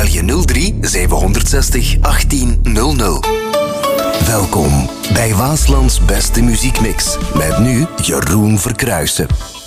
bel je 03 760 1800. Welkom bij Waaslands beste muziekmix. Met nu Jeroen Verkruijsen.